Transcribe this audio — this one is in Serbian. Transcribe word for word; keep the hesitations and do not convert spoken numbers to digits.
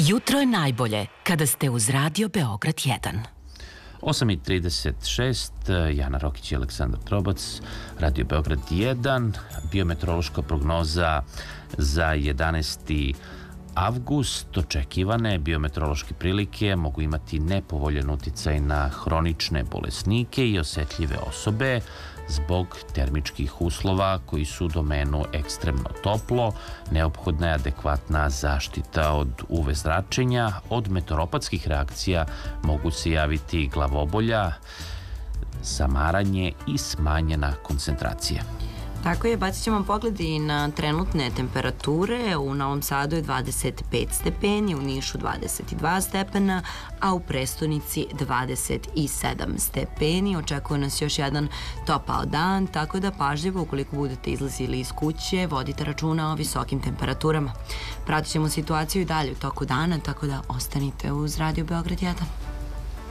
Jutro je najbolje kada ste uz Radio Beograd jedan. osam i trideset šest, Jana Rokić i Aleksandar Trobac, Radio Beograd jedan, biometeorološka prognoza za jedanaesti avgust. Očekivane biometeorološke prilike mogu imati nepovoljan uticaj na hronične bolesnike i osetljive osobe zbog termičkih uslova koji su u domenu ekstremno toplo. Neophodna je adekvatna zaštita od U V zračenja. Od meteoropatskih reakcija mogu se javiti glavobolja, zamaranje i smanjena koncentracija. Tako je, bacit ćemo pogled i na trenutne temperature. U Novom Sadu je dvadeset pet stepeni, u Nišu dvadeset dva stepena, a u prestonici dvadeset sedam stepeni. Očekuje nas još jedan topao dan, tako da pažljivo ukoliko budete izlazili iz kuće, vodite računa o visokim temperaturama. Pratit ćemo situaciju i dalje u toku dana, tako da ostanite uz Radio Beograd jedan.